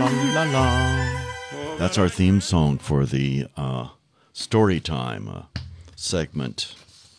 la la. That's our theme song for the story time segment.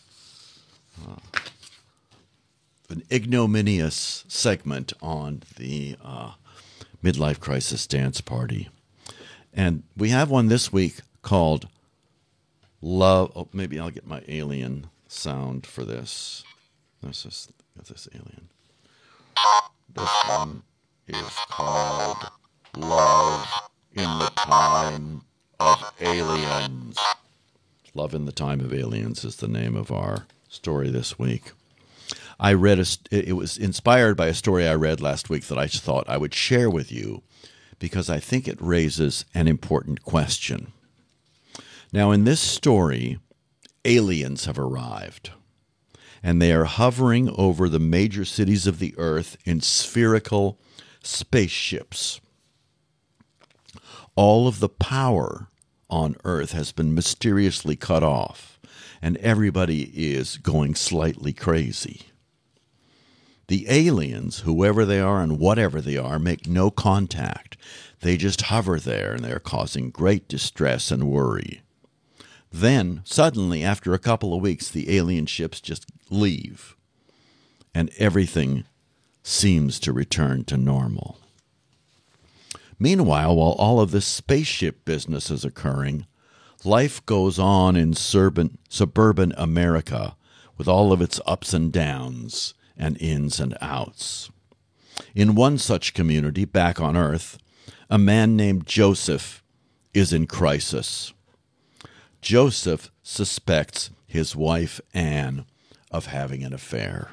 An ignominious segment on the midlife crisis dance party. And we have one this week called Love. Oh, maybe I'll get my alien sound for this. Let's just get this alien. This one is called Love in the Time of Aliens. Love in the Time of Aliens is the name of our story this week. I read it was inspired by a story I read last week that I just thought I would share with you because I think it raises an important question. Now, in this story, aliens have arrived, and they are hovering over the major cities of the earth in spherical spaceships. All of the power on Earth has been mysteriously cut off, and everybody is going slightly crazy. The aliens, whoever they are and whatever they are, make no contact. They just hover there, and they're causing great distress and worry. Then, suddenly, after a couple of weeks, the alien ships just leave, and everything seems to return to normal. Meanwhile, while all of this spaceship business is occurring, life goes on in suburban America with all of its ups and downs and ins and outs. In one such community, back on Earth, a man named Joseph is in crisis. Joseph suspects his wife, Anne, of having an affair.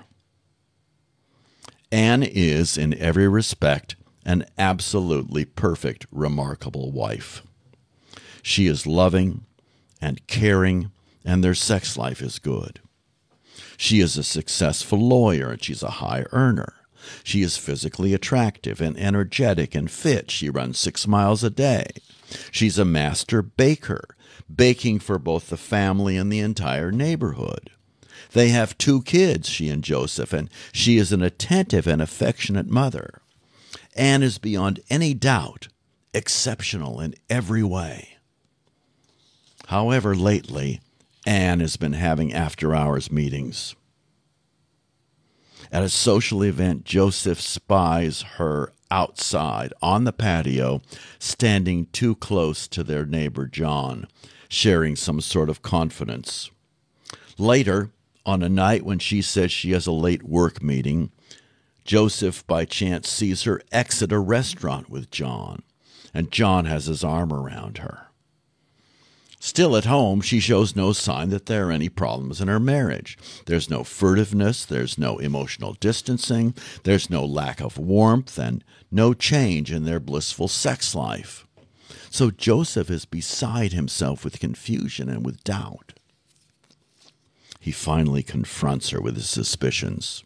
Anne is, in every respect, an absolutely perfect, remarkable wife. She is loving and caring, and their sex life is good. She is a successful lawyer, and she's a high earner. She is physically attractive and energetic and fit. She runs 6 miles a day. She's a master baker, baking for both the family and the entire neighborhood. They have 2 kids, she and Joseph, and she is an attentive and affectionate mother. Anne is beyond any doubt exceptional in every way. However, lately, Anne has been having after-hours meetings. At a social event, Joseph spies her outside on the patio, standing too close to their neighbor John, sharing some sort of confidence. Later, on a night when she says she has a late work meeting, Joseph by chance sees her exit a restaurant with John, and John has his arm around her. Still at home, she shows no sign that there are any problems in her marriage. There's no furtiveness, there's no emotional distancing, there's no lack of warmth, and no change in their blissful sex life. So Joseph is beside himself with confusion and with doubt. He finally confronts her with his suspicions.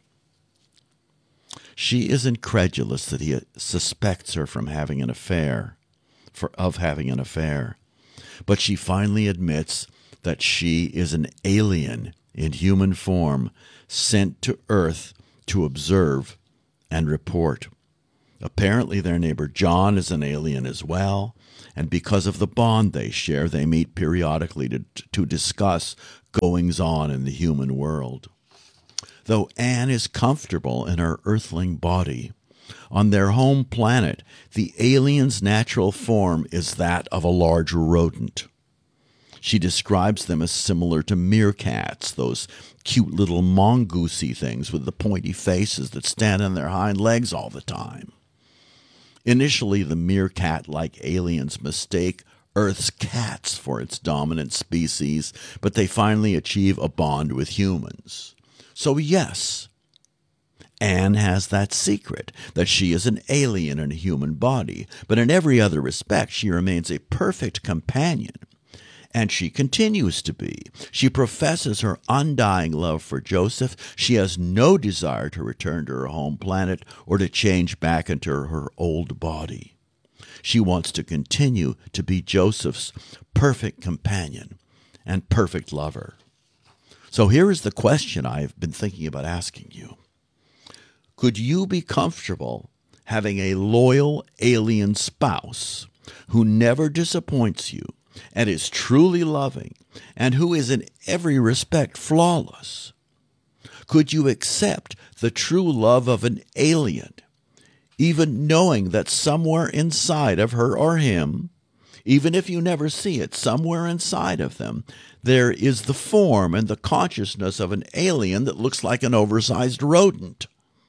She is incredulous that he suspects her from having an affair, of having an affair. But she finally admits that she is an alien in human form sent to Earth to observe and report. Apparently their neighbor John is an alien as well, and because of the bond they share, they meet periodically to discuss goings-on in the human world. Though Anne is comfortable in her earthling body, on their home planet, the alien's natural form is that of a large rodent. She describes them as similar to meerkats, those cute little mongoosey things with the pointy faces that stand on their hind legs all the time. Initially, the meerkat-like aliens mistake Earth's cats for its dominant species, but they finally achieve a bond with humans. So yes, Anne has that secret, that she is an alien in a human body, but in every other respect she remains a perfect companion. And she continues to be. She professes her undying love for Joseph. She has no desire to return to her home planet or to change back into her old body. She wants to continue to be Joseph's perfect companion and perfect lover. So here is the question I've been thinking about asking you. Could you be comfortable having a loyal alien spouse who never disappoints you and is truly loving and who is in every respect flawless? Could you accept the true love of an alien, even knowing that somewhere inside of her or him, even if you never see it, somewhere inside of them, there is the form and the consciousness of an alien that looks like an oversized rodent?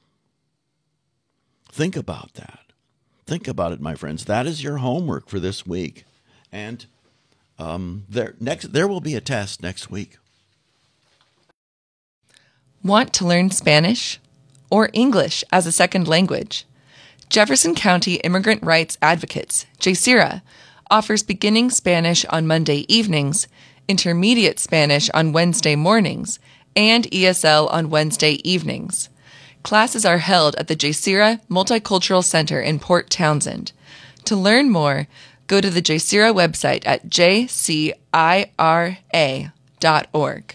Think about that. Think about it, my friends. That is your homework for this week. And there will be a test next week. Want to learn Spanish or English as a second language? Jefferson County Immigrant Rights Advocates, JSERA, offers beginning Spanish on Monday evenings, intermediate Spanish on Wednesday mornings, and ESL on Wednesday evenings. Classes are held at the JSERA Multicultural Center in Port Townsend. To learn more, go to the JSERA website at jcira.org.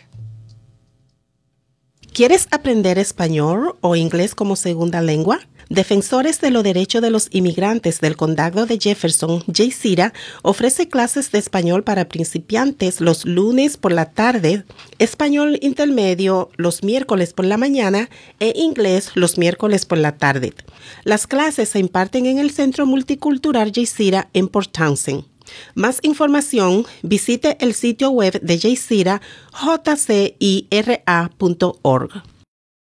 ¿Quieres aprender español o inglés como segunda lengua? Defensores de los Derechos de los Inmigrantes del Condado de Jefferson, JSERA, ofrece clases de español para principiantes los lunes por la tarde, español intermedio los miércoles por la mañana e inglés los miércoles por la tarde. Las clases se imparten en el Centro Multicultural JSERA en Port Townsend. Más información, visite el sitio web de JSERA, jcira.org.